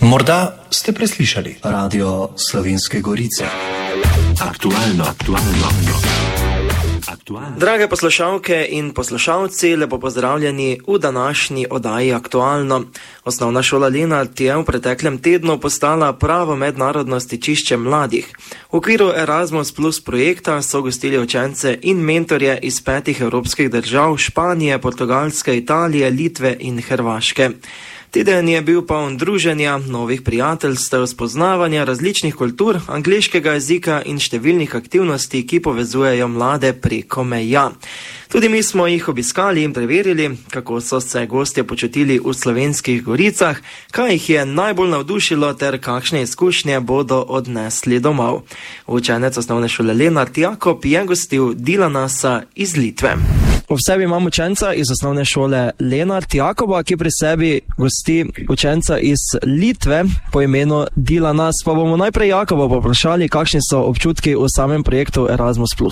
Morda ste preslišali Radio Slovenske Gorice. Aktualno. Drage poslušalke in poslušalci, lepo pozdravljeni v današnji oddaji Aktualno. Osnovna šola Lenart je v preteklem tednu postala pravo mednarodno stičišče mladih. V okviru Erasmus Plus projekta so gostili učence in mentorje iz 5 evropskih držav: Španije, Portugalske, Italije, Litve in Hrvaške. Teden je bil poln druženja, novih prijateljstev, spoznavanja različnih kultur, angleškega jezika in številnih aktivnosti, ki povezujejo mlade preko meja. Tudi mi smo jih obiskali in preverili, kako so se gostje počutili v Slovenskih Goricah, kaj jih je najbolj navdušilo ter kakšne izkušnje bodo odnesli domov. Učenec osnovne šole Lenart Jakob je gostil Dilanasa iz Litve. Ob sebi imam učenca iz osnovne šole Lenart Jakoba, ki pri sebi gosti učenca iz Litve po imenu Dilanas. Pa bomo najprej Jakoba poprašali, kakšni so občutki v samem projektu Erasmus Plus.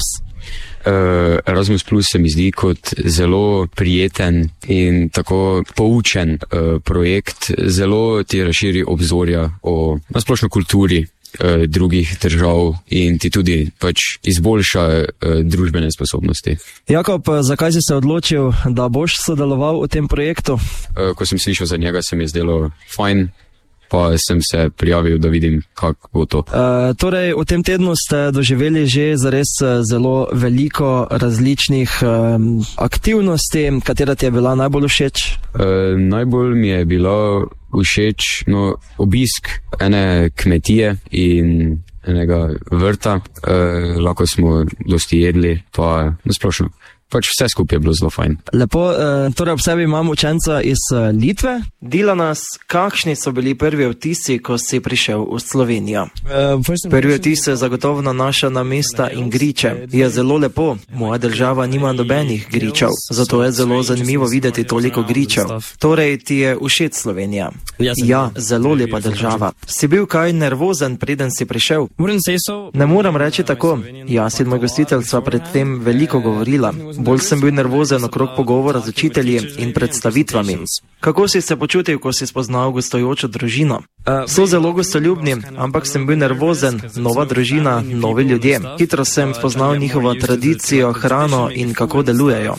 Erasmus Plus se mi zdi kot zelo prijeten in tako poučen projekt. Zelo ti razširi obzorja o nasplošno kulturi drugih držav in ti tudi izboljša družbene sposobnosti. Jakob, zakaj si se odločil, da boš sodeloval v tem projektu? Ko sem slišal za njega, se mi je zdelo fajn, pa sem se prijavil, da vidim, kako bo to. Torej, v tem tednu ste doživeli že zares zelo veliko različnih aktivnosti. Katera ti je bila najbolj všeč? Najbolj mi je bila všeč obisk ene kmetije in enega vrta. Lahko smo dosti jedli, pa nasplošno. Vse skupaj je bilo zelo fajn. Lepo, torej ob sebi imam učenca iz Litve. Dilanas, kakšni so bili prvi vtisi, ko si prišel v Slovenijo? Prvi vtis se zagotovo nanaša na mesta in griče. Je zelo lepo, moja država nima nobenih gričev, zato je zelo zanimivo videti toliko gričev. Torej, ti je všeč Slovenija? Ja, zelo lepa država. Si bil kaj nervozen, preden si prišel? Ne moram reči tako. Jaz in moj gostitelj sva pred tem veliko govorila. Bolj sem bil nervozen okrog pogovora z učitelji in predstavitvami. Kako si se počutil, ko si spoznal gostujočo družino? So zelo gostoljubni, ampak sem bil nervozen. Nova družina, novi ljudje. Hitro sem spoznal njihovo tradicijo, hrano in kako delujejo.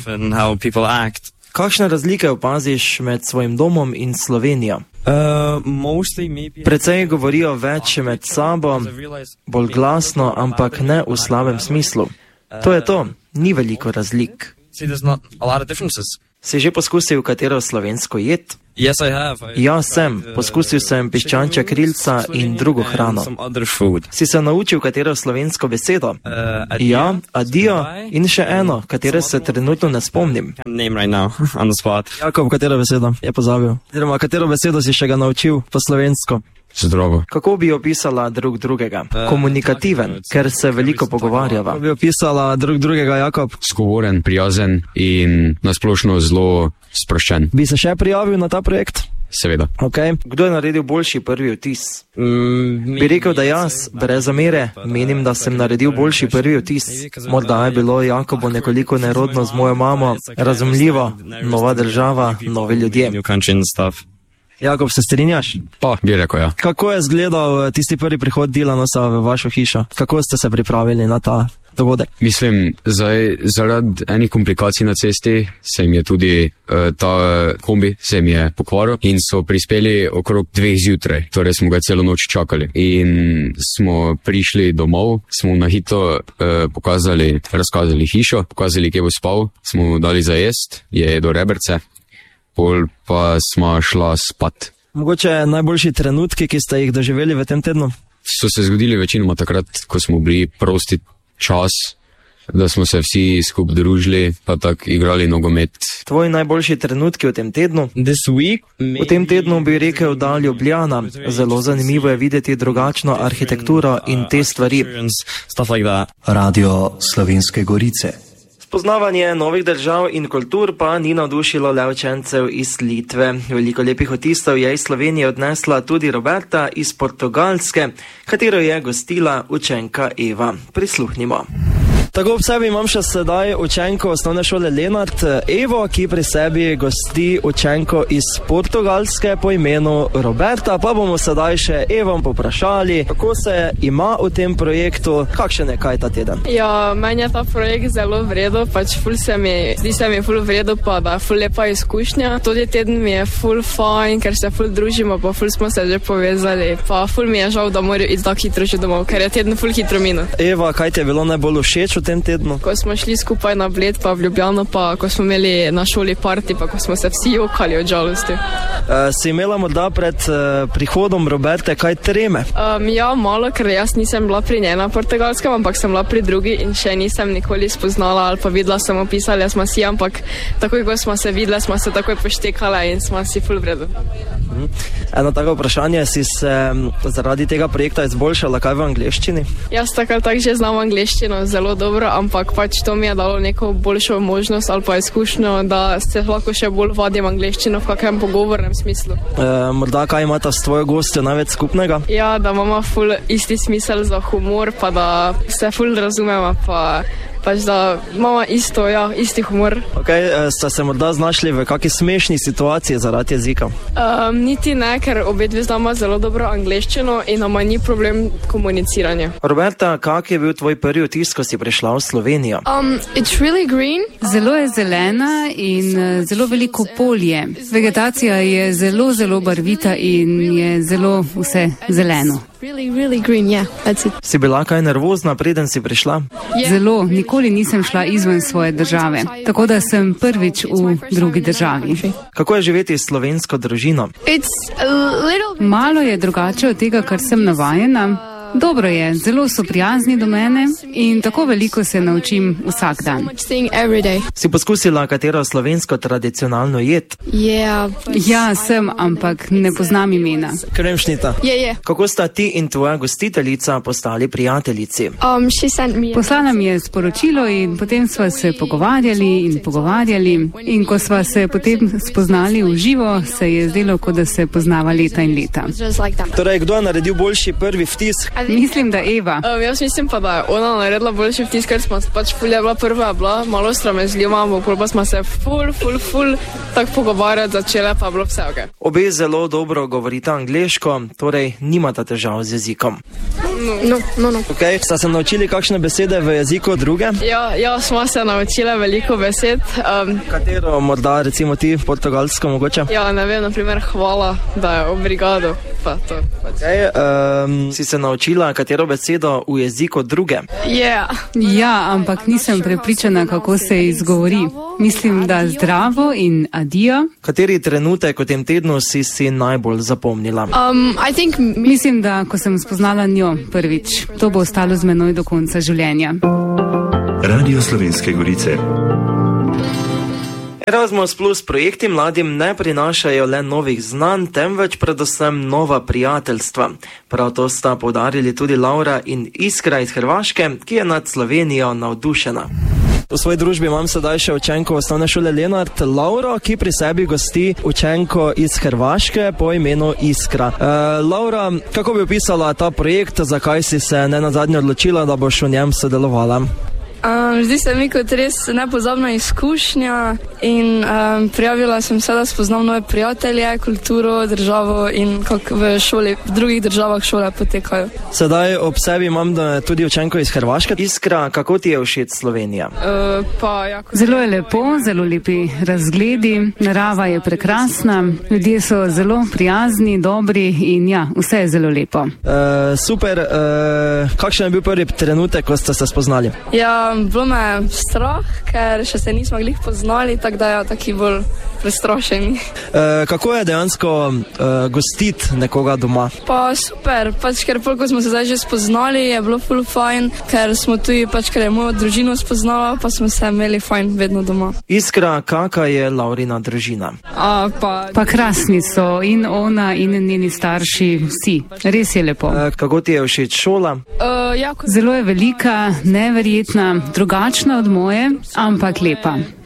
Kakšne razlike opaziš med svojim domom in Slovenijo? Precej govorijo več med sabo, bolj glasno, ampak ne v slabem smislu. To je to, ni veliko razlik. Si že poskusil katero slovensko jed? Ja, sem. Poskusil sem piščančja krilca in drugo hrano. Si se naučil katero slovensko besedo? Ja, adijo in še eno, katere se trenutno ne spomnim. Jakob, katero besedo je pozabil? Oziroma, katero besedo si še ga naučil po slovensko? Zdravo. Kako bi opisala drug drugega? Komunikativen, ker se veliko pogovarjava. Kako bi opisala drug drugega, Jakob? Zgovoren, prijazen in nasplošno zelo sproščen. Bi se še prijavil na ta projekt? Seveda. Okay. Kdo je naredil boljši prvi vtis? Bi rekel, da jaz, brez zamere, menim, da sem naredil boljši prvi vtis. Morda je bilo Jakobu nekoliko nerodno z mojo mamo, razumljivo, nova država, novi ljudje. Jakob, se strinjaš? Pa, bi rekel, ja. Kako je izgledal tisti prvi prihod Dilanasa v vašo hišo? Kako ste se pripravili na ta dogodek? Mislim, zaradi enih komplikacij na cesti se jim je tudi ta kombi se jim je pokvaril in so prispeli okrog 2 zjutraj, torej smo ga celo noč čakali. In smo prišli domov, smo na hitro razkazali hišo, pokazali, kje bo spal, smo mu dali za jest, je jedel rebrce. Pol pa smo šla spat. Mogoče najboljši trenutki, ki ste jih doživeli v tem tednu? So se zgodili večinoma takrat, ko smo bili prosti čas, da smo se vsi skupaj družili, pa tako igrali nogomet. Tvoji najboljši trenutki v tem tednu? V tem tednu bi rekel, da Ljubljana. Zelo zanimivo je videti drugačno arhitekturo in te stvari. Radio Slovenske Gorice. Spoznavanje novih držav in kultur pa ni navdušilo le učencev iz Litve. Veliko lepih vtisov je iz Slovenije odnesla tudi Roberta iz Portugalske, katero je gostila učenka Eva. Prisluhnimo. Tako ob sebi imam še sedaj učenko osnovne šole Lenart, Evo, ki pri sebi gosti učenko iz Portugalske po imenu Roberta, pa bomo sedaj še Evom poprašali, kako se ima v tem projektu, kakšen je kaj ta teden. Ja, meni je ta projekt zelo vredo, pač zdi se mi ful vredo, pa da ful lepa izkušnja. Tudi teden mi je ful fajn, ker se ful družimo, pa ful smo se že povezali, pa ful mi je žal, da morajo iti tako hitro že domov, ker je teden ful hitro minil. Eva, kaj ti je bilo najbolj všeč v tem tednu? Ko smo šli skupaj na Bled, pa v Ljubljano, pa ko smo imeli na šoli party, pa ko smo se vsi jokali od žalosti. Si imela morda pred prihodom Roberte kaj treme? Ja, malo, ker jaz nisem bila pri njej na Portugalskem, ampak sem bila pri drugi in še nisem nikoli spoznala ali pa videla, sem opisala, smo si, ampak takoj, ko smo se videla, smo se takoj poštekala in smo si ful vredo. Eno tako vprašanje, si se zaradi tega projekta izboljšala kaj v angleščini? Jaz tako že znam angleščino zelo dobro, ampak pač to mi je dalo neko boljšo možnost ali pa izkušnjo, da se lahko še bolj vadim angleščino v kakem pogovornem smislu. Morda kaj imata s tvojo gostjo največ skupnega? Ja, da imamo ful isti smisel za humor, pa da se ful razumemo, pač da imamo isti humor. Ste se morda znašli v kakšni smešni situaciji zaradi jezika? Niti ne, ker obe dve znamo zelo dobro angleščino in nama ni problem komuniciranja. Roberta, kak je bil tvoj prvi vtis, ko si prišla v Slovenijo? It's really green. Zelo je zelena in zelo veliko polje. Vegetacija je zelo, zelo barvita in je zelo vse zeleno. Really green, yeah, that's it. Si bila kaj nervozna, preden si prišla? Zelo, nikoli nisem šla izven svoje države, tako da sem prvič v drugi državi. Kako je živeti s slovensko družino? Malo je drugače od tega, kar sem navajena. Dobro je, zelo so prijazni do mene in tako veliko se naučim vsak dan. Si poskusila katero slovensko tradicionalno jed? Ja, sem, ampak ne poznam imena. Kremšnita. Kako sta ti in tvoja gostiteljica postali prijateljici? Poslala mi je sporočilo in potem sva se pogovarjali in ko sva se potem spoznali v živo, se je zdelo, kot da se poznava leta in leta. Torej, kdo je naredil boljši prvi vtis? Mislim, da Eva. Jaz mislim pa, da je ona naredila boljši vtis, ker smo pač ful je bila prva, malo sramezljiva, ampak pa smo se ful tako pogovarjati začele, pa bilo vse ok. Obe zelo dobro govorita angleško, torej nimata težav z jezikom. No. Sta se naučili kakšne besede v jeziku druge? Ja, smo se naučili veliko besed. Katero morda, recimo ti, portugalsko mogoče? Ja, ne vem, naprimer hvala, da je obrigado, pa to. Si se naučila katero besedo v jeziku druge? Ja, ampak nisem prepričana, kako se izgovori. Mislim, da zdravo in adijo. Kateri trenutek v tem tednu si najbolj zapomnila? Mislim, da ko sem spoznala njo prvič. To bo ostalo z menoj do konca življenja. Radio Slovenske Gorice. Erasmus Plus projekti mladim ne prinašajo le novih znanj, temveč predvsem nova prijateljstva. Prav to sta poudarili tudi Laura in Iskra iz Hrvaške, ki je nad Slovenijo navdušena. V svoji družbi imam sedaj še učenko osnovne šole Lenart, Lauro, ki pri sebi gosti učenko iz Hrvaške po imenu Iskra. Laura, kako bi opisala ta projekt, zakaj si se nenazadnje odločila, da boš v njem sodelovala? Zdi se mi kot res nepozabna izkušnja in prijavila sem se, da spoznam nove prijatelje, kulturo, državo in kako v drugih državah šole potekajo. Sedaj ob sebi imam tudi učenko iz Hrvaške. Iskra, kako ti je všeč Slovenija? Zelo je lepo, zelo lepi razgledi, narava je prekrasna, ljudje so zelo prijazni, dobri in ja, vse je zelo lepo. Super, kakšen je bil prvi trenutek, ko ste se spoznali? Bilo me je strah, ker še se nismo glih poznali, tako da je taki bolj prestrašeni. Kako je dejansko gostiti nekoga doma? Pa super, pač ker ko smo se zdaj že spoznali, je bilo ful fajn, ker smo tudi, pač ker je mojo družino spoznala, pa smo se imeli fajn vedno doma. Iskra, kakva je Laurina družina? Pa krasni so in ona in njeni starši, vsi. Res je lepo. Kako ti je všeč šola? Zelo je velika, neverjetna, drugačna od moje, ampak lepa.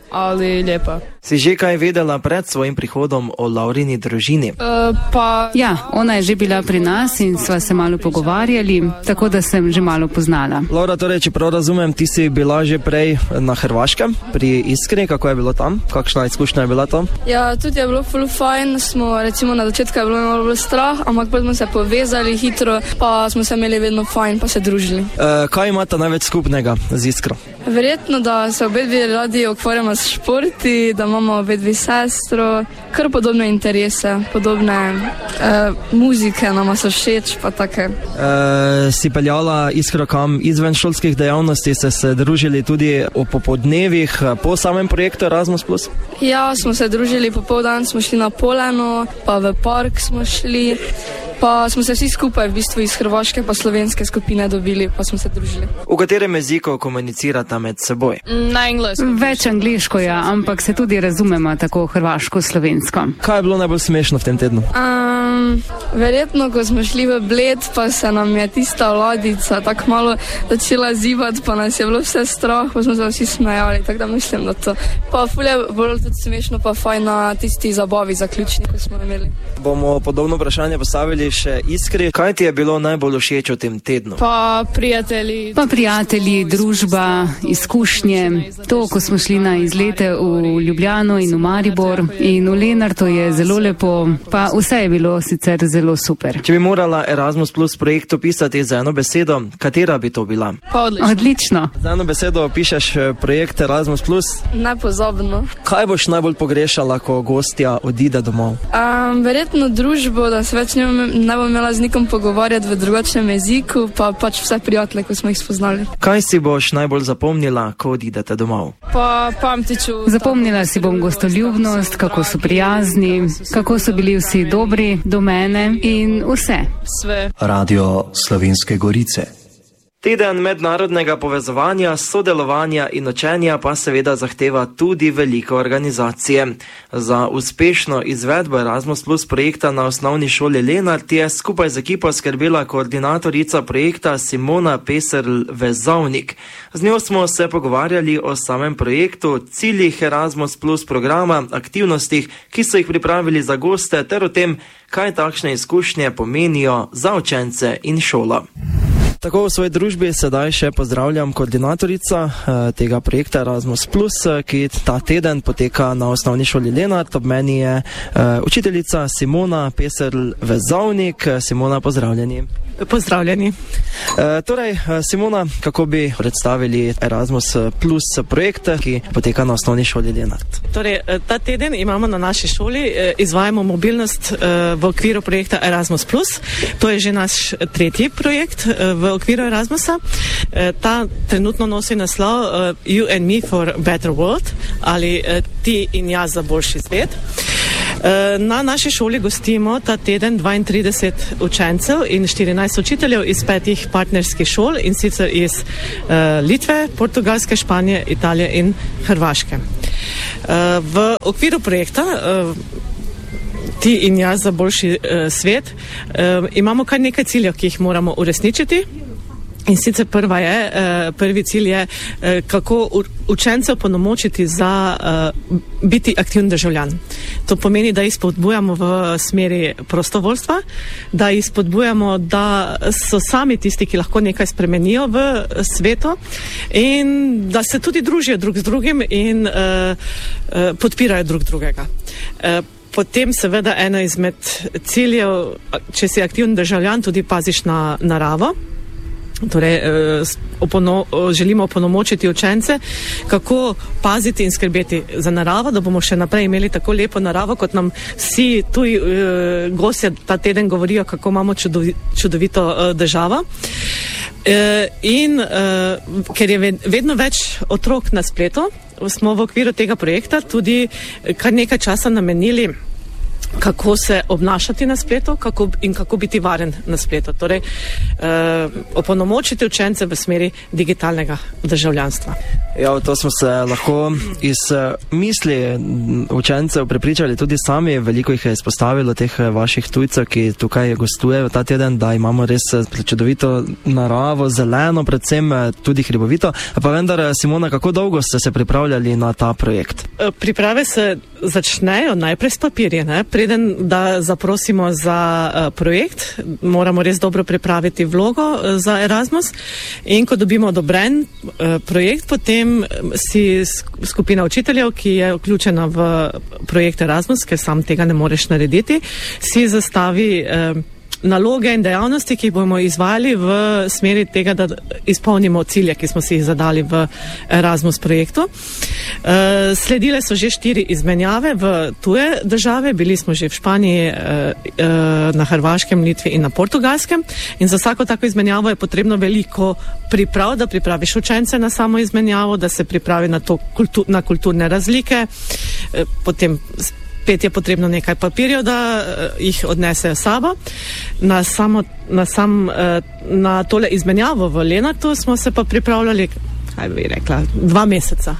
ali lepa. Si že kaj vedela pred svojim prihodom o Laurini družini? Ja, ona je že bila pri nas in sva se malo pogovarjali, tako da sem že malo poznala. Laura, torej, če prav razumem, ti si bila že prej na Hrvaškem, pri Iskri, kako je bilo tam? Kakšna izkušnja je bila tam? Ja, tudi je bilo ful fajn, recimo na začetku je bilo malo bolj strah, ampak potem smo se povezali hitro, pa smo se imeli vedno fajn, pa se družili. Kaj imata največ skupnega z Iskro? Verjetno, da se obedvi radi ukvarjamo s športi, da imamo obedvi sestro, kar podobne interese, podobne muzike nama so všeč, pa take. Si peljala Iskro kam izven šolskih dejavnosti, ste se družili tudi o popodnevih po samem projektu Erasmus+? Ja, smo se družili popoldan, smo šli na Poleno, pa v park smo šli, pa smo se vsi skupaj v bistvu iz hrvaške pa slovenske skupine dobili, pa smo se družili. V katerem jeziku komunicirata med seboj? Na angleško. Več angliško, ja, ampak se tudi razumemo tako hrvaško-slovensko. Kaj je bilo najbolj smešno v tem tednu? Verjetno, ko smo šli v Bled, pa se nam je tista ladjica tako malo začela zibati, pa nas je bilo vse strah, pa smo se vsi smejali, tako da mislim, da to. Pa ful je bilo tudi smešno, pa fajn na tisti zabavi zaključni, ko smo imeli. Bomo podobno vprašanje postavili še Iskri. Kaj ti je bilo najbolj všeč v tem tednu? Pa prijatelji, družba, izkušnje. To, ko smo šli na izlete v Ljubljano in v Maribor in v Lenartu je zelo lepo, pa vse je bilo sicer zelo super. Če bi morala Erasmus Plus projekt opisati z eno besedo, katera bi to bila? Odlično. Z eno besedo opišeš projekt Erasmus Plus? Nepozabno. Kaj boš najbolj pogrešala, ko gostja odide domov? Verjetno družbo, da se več ne bom imela z nikom pogovarjati v drugačnem jeziku, pa pač vse prijatelje, ko smo jih spoznali. Kaj si boš najbolj zapomnila, ko odidete domov? Pa pamtiču. Zapomnila si bom gostoljubnost, kako so prijazni, kako so bili vsi dobri do mene in vse. Radio Slovenske Gorice. Teden mednarodnega povezovanja, sodelovanja in učenja pa seveda zahteva tudi veliko organizacije. Za uspešno izvedbo Erasmus Plus projekta na osnovni šoli Lenart je skupaj z ekipo skrbela koordinatorica projekta Simona Peserl-Vezovnik. Z njo smo se pogovarjali o samem projektu, ciljih Erasmus Plus programa, aktivnostih, ki so jih pripravili za goste, ter o tem, kaj takšne izkušnje pomenijo za učence in šolo. Tako v svoji družbi sedaj še pozdravljam koordinatorica tega projekta Erasmus+, ki ta teden poteka na osnovni šoli Lenart. Ob meni je učiteljica Simona Peserl-Vezovnik. Simona, pozdravljeni. Pozdravljeni. Torej, Simona, kako bi predstavili Erasmus Plus projekt, ki poteka na osnovni šoli Lenart? Torej, ta teden imamo na naši šoli, izvajamo mobilnost v okviru projekta Erasmus Plus. To je že naš tretji projekt v okviru Erasmusa. Ta trenutno nosi naslov You and Me for Better World ali Ti in jaz za boljši svet. Na naši šoli gostimo ta teden 32 učencev in 14 učiteljev iz 5 partnerskih šol, in sicer iz Litve, Portugalske, Španije, Italije in Hrvaške. V okviru projekta Ti in jaz za boljši svet imamo kar nekaj ciljev, ki jih moramo uresničiti. In sicer prvi cilj je, kako učence opolnomočiti za biti aktivni državljan. To pomeni, da jih spodbujamo v smeri prostovoljstva, da jih spodbujamo, da so sami tisti, ki lahko nekaj spremenijo v svetu, in da se tudi družijo drug z drugim in podpirajo drug drugega. Potem seveda eno izmed ciljev, če si aktivni državljan, tudi paziš na naravo. Torej, želimo opolnomočiti učence, kako paziti in skrbeti za naravo, da bomo še naprej imeli tako lepo naravo, kot nam vsi tuji gostje ta teden govorijo, kako imamo čudovito državo. In ker je vedno več otrok na spletu, smo v okviru tega projekta tudi kar nekaj časa namenili kako se obnašati na spletu kako biti varen na spletu. Torej, opolnomočiti učence v smeri digitalnega državljanstva. Ja, to smo se lahko iz misli učencev prepričali tudi sami. Veliko jih je izpostavilo teh vaših tujcev, ki tukaj gostujejo ta teden, da imamo res čudovito naravo, zeleno, predvsem tudi hribovito. Pa vendar, Simona, kako dolgo ste se pripravljali na ta projekt? Priprave se začnejo najprej s papirje, preden da zaprosimo za projekt, moramo res dobro pripraviti vlogo za Erasmus in ko dobimo odobren projekt, potem si skupina učiteljev, ki je vključena v projekt Erasmus, ker sam tega ne moreš narediti, si zastavi naloge in dejavnosti, ki jih bomo izvajali v smeri tega, da izpolnimo cilje, ki smo si jih zadali v Erasmus projektu. Sledile so že 4 izmenjave v tuje države, bili smo že v Španiji, na Hrvaškem, Litvi in na Portugalskem in za vsako tako izmenjavo je potrebno veliko priprav, da pripraviš učence na samo izmenjavo, da se pripravi na kulturne razlike, potem spet je potrebno nekaj papirjev, da jih odnesejo sabo. Na tole izmenjavo v Lenartu smo se pa pripravljali, kaj bi rekla, 2 meseca,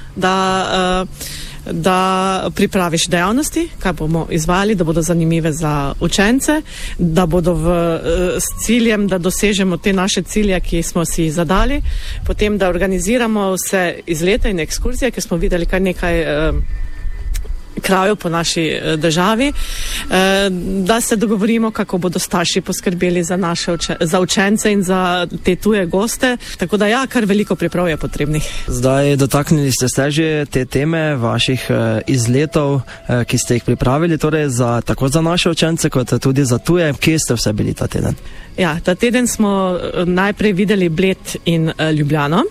da pripraviš dejavnosti, kaj bomo izvajali, da bodo zanimive za učence, da bodo s ciljem, da dosežemo te naše cilje, ki smo si jih zadali, potem da organiziramo vse izlete in ekskurzije, ker smo videli kar nekaj krajev po naši državi, da se dogovorimo, kako bodo starši poskrbeli za učence in za te tuje goste. Tako da ja, kar veliko priprav je potrebnih. Zdaj dotaknili ste se že te teme vaših izletov, ki ste jih pripravili, torej tako za naše učence, kot tudi za tuje. Kje ste vse bili ta teden? Ja, ta teden smo najprej videli Bled in Ljubljano.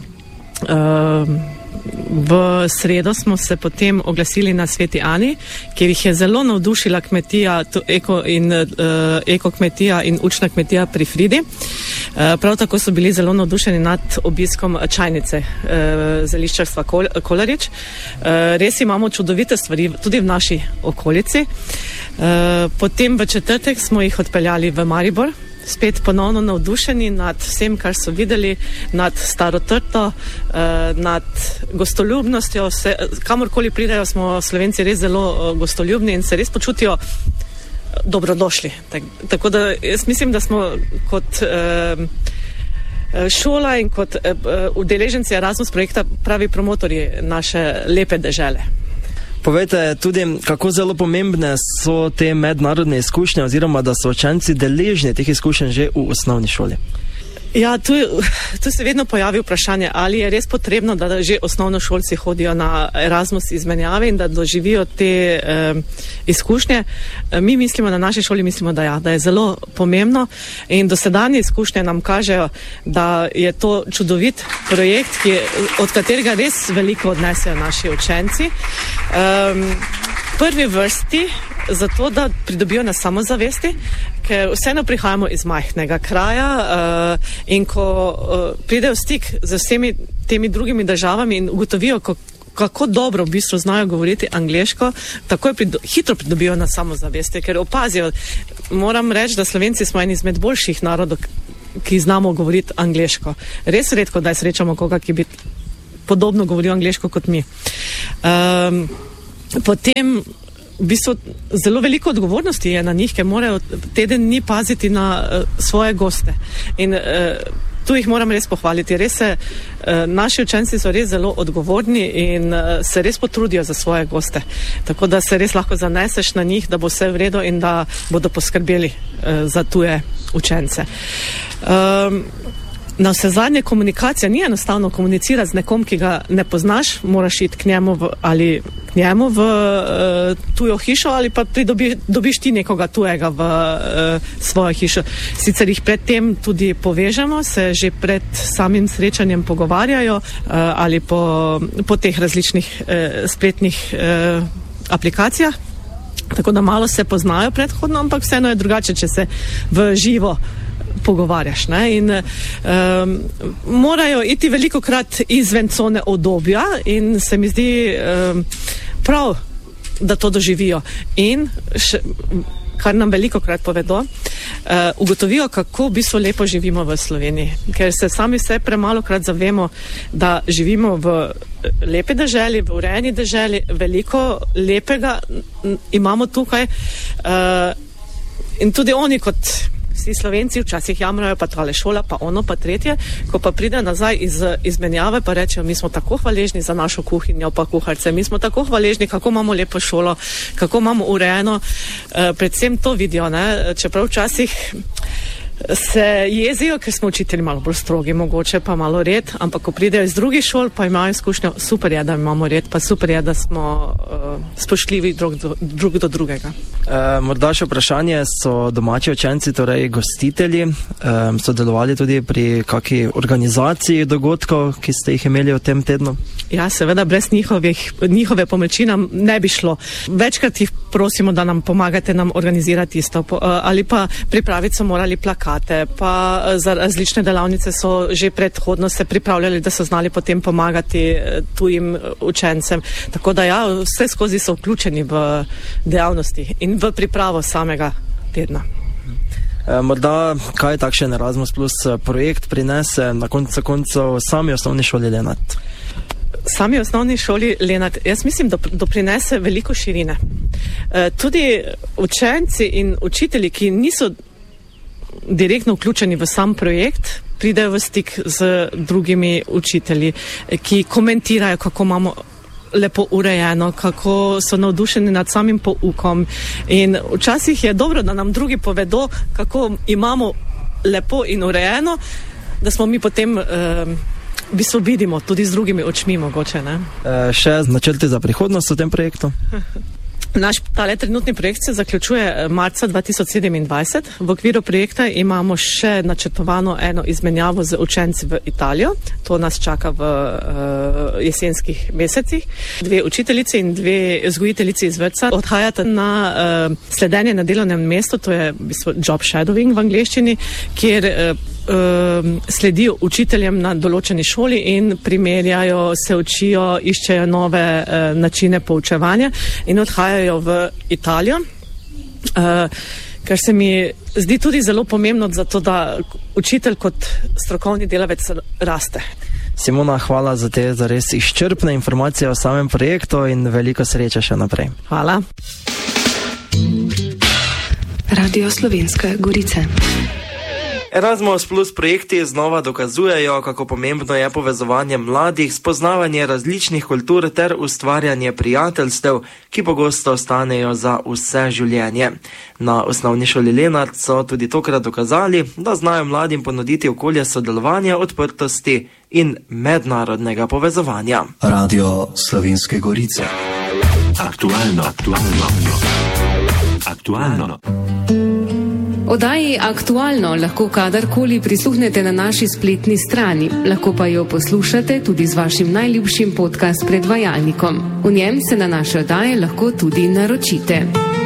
V sredo smo se potem oglasili na Sveti Ani, kjer jih je zelo navdušila kmetija, eko kmetija in učna kmetija pri Fridi. Prav tako so bili zelo navdušeni nad obiskom čajnice zeliščarstva Kolarič. Res imamo čudovite stvari tudi v naši okolici. Potem v četrtek smo jih odpeljali v Maribor, spet ponovno navdušeni nad vsem, kar so videli, nad Staro trto, nad gostoljubnostjo. Kamorkoli pridejo, smo Slovenci res zelo gostoljubni in se res počutijo dobrodošli. Tako da jaz mislim, da smo kot šola in kot udeleženci Erasmus projekta pravi promotorji naše lepe dežele. Povejte tudi, kako zelo pomembne so te mednarodne izkušnje oziroma da so učenci deležni teh izkušenj že v osnovni šoli. Ja, tu se vedno pojavi vprašanje, ali je res potrebno, da že osnovnošolci hodijo na Erasmus izmenjave in da doživijo te izkušnje. Mi mislimo, na naši šoli mislimo, da je zelo pomembno in dosedanje izkušnje nam kažejo, da je to čudovit projekt, od katerega res veliko odnesejo naši učenci. Prvi vrsti zato, da pridobijo na samozavesti, ker vseeno prihajamo iz majhnega kraja in ko pridejo v stik z vsemi temi drugimi državami in ugotovijo, kako dobro v bistvu znajo govoriti angleško, takoj hitro pridobijo na samozavesti, ker opazijo. Moram reči, da Slovenci smo eni izmed boljših narodov, ki znamo govoriti angleško. Res redko, da srečamo koga, ki bi podobno govoril angleško kot mi. Potem v bistvu zelo veliko odgovornosti je na njih, ker morajo teden dni paziti na svoje goste. In tu jih moram res pohvaliti. Naši učenci so res zelo odgovorni in se res potrudijo za svoje goste. Tako da se res lahko zaneseš na njih, da bo vse v redu in da bodo poskrbeli za tuje učence. Na vse zadnje komunikacija ni enostavno komunicirati z nekom, ki ga ne poznaš, moraš iti k njemu v tujo hišo ali pa dobiš ti nekoga tujega v svojo hišo. Sicer jih predtem tudi povežemo, se že pred samim srečanjem pogovarjajo ali po teh različnih spletnih aplikacijah, tako da malo se poznajo predhodno, ampak vseeno je drugače, če se v živo pogovarjaš, ne? In morajo iti velikokrat izven cone udobja in se mi zdi prav, da to doživijo. In kar nam veliko krat povedo, ugotovijo, kako v bistvu lepo živimo v Sloveniji. Ker se sami vse premalo krat zavemo, da živimo v lepi deželi, v urejeni deželi, veliko lepega imamo tukaj. In tudi oni kot vsi Slovenci včasih jamrajo, pa tale šola, pa ono, pa tretje, ko pa pride nazaj iz izmenjave, pa rečejo, mi smo tako hvaležni za našo kuhinjo, pa kuharce, mi smo tako hvaležni, kako imamo lepo šolo, kako imamo urejeno, predvsem to vidijo, ne? Čeprav včasih se jezijo, ker smo učitelji malo bolj strogi, mogoče pa malo red, ampak ko pridejo iz drugih šol, pa imajo izkušnjo, super je, da imamo red, pa super je, da smo spoštljivi drug do drugega. Morda še vprašanje, so domači učenci, torej gostitelji, sodelovali tudi pri kakšni organizaciji dogodkov, ki ste jih imeli v tem tednu? Ja, seveda, brez njihove pomoči nam ne bi šlo. Večkrat jih prosimo, da nam pomagate nam organizirati isto, ali pa pripraviti so morali plakate, pa za različne delavnice so že predhodno se pripravljali, da so znali potem pomagati tujim učencem. Tako da ja, vse skozi so vključeni v dejavnosti in v pripravo samega tedna. Morda, kaj takšen Erasmus Plus projekt prinese na koncu sami osnovni šoli Lenart? Sami osnovni šoli Lenart, jaz mislim, da doprinese veliko širine. Tudi učenci in učitelji, ki niso direktno vključeni v sam projekt, pridejo v stik z drugimi učitelji, ki komentirajo, kako imamo lepo urejeno, kako so navdušeni nad samim poukom. In včasih je dobro, da nam drugi povedo, kako imamo lepo in urejeno, da smo mi potem v bistvu vidimo tudi z drugimi očmi mogoče. Ne? Še načrti za prihodnost v tem projektu? Naš tale trenutni projekt se zaključuje marca 2027. V okviru projekta imamo še načrtovano eno izmenjavo z učenci v Italijo. To nas čaka v jesenskih mesecih. 2 učiteljici in 2 vzgojiteljici iz vrtca odhajata na sledenje na delovnem mestu, to je v bistvu job shadowing v angleščini, kjer sledijo učiteljem na določeni šoli in primerjajo, se učijo, iščejo nove načine poučevanja in odhajajo v Italijo, kar se mi zdi tudi zelo pomembno za to, da učitelj kot strokovni delavec raste. Simona, hvala za te zares izčrpne informacije o samem projektu in veliko sreče še naprej. Hvala. Radio Slovenske Gorice. Erasmus Plus projekti znova dokazujejo, kako pomembno je povezovanje mladih, spoznavanje različnih kultur ter ustvarjanje prijateljstev, ki pogosto ostanejo za vse življenje. Na osnovni šoli Lenart so tudi tokrat dokazali, da znajo mladim ponuditi okolje sodelovanja, odprtosti in mednarodnega povezovanja. Radio Slovenske Gorice. Aktualno. Oddaji Aktualno lahko kadarkoli prisluhnete na naši spletni strani, lahko pa jo poslušate tudi z vašim najljubšim podcast predvajalnikom. V njem se na naše oddaje lahko tudi naročite.